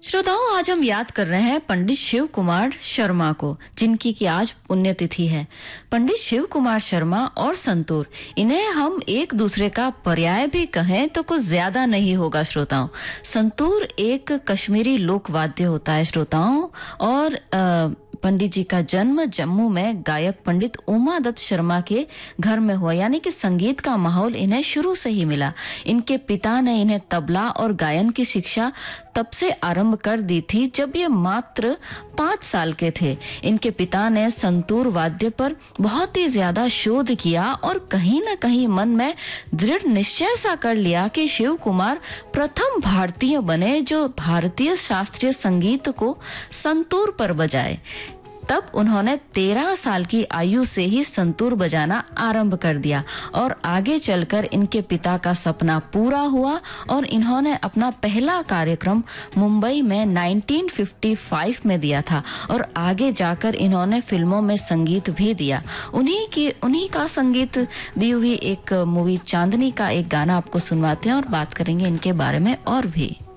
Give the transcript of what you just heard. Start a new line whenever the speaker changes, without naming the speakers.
श्रोताओं, आज हम याद कर रहे हैं पंडित शिव कुमार शर्मा को, जिनकी की आज पुण्यतिथि है। पंडित शिव कुमार शर्मा और संतूर, इन्हें हम एक दूसरे का पर्याय भी कहें तो कुछ ज्यादा नहीं होगा। श्रोताओं, संतूर एक कश्मीरी लोक वाद्य होता है श्रोताओं, और पंडित जी का जन्म जम्मू में गायक पंडित उमा दत्त शर्मा के घर में हुआ, यानी कि संगीत का माहौल इन्हें शुरू से ही मिला। इनके पिता ने इन्हें तबला और गायन की शिक्षा तब से आरंभ कर दी थी जब ये मात्र 5 साल के थे। इनके पिता ने संतूर वाद्य पर बहुत ही ज्यादा शोध किया और कहीं न कहीं मन में दृढ़ निश्चय सा कर लिया कि शिव कुमार प्रथम भारतीय बने जो भारतीय शास्त्रीय संगीत को संतूर पर बजाए। तब उन्होंने 13 साल की आयु से ही संतूर बजाना आरंभ कर दिया और आगे चलकर इनके पिता का सपना पूरा हुआ और इन्होंने अपना पहला कार्यक्रम मुंबई में 1955 में दिया था और आगे जाकर इन्होंने फिल्मों में संगीत भी दिया। उन्हीं का संगीत दी हुई एक मूवी चांदनी का एक गाना आपको सुनवाते हैं और बात करेंगे इनके बारे में और भी।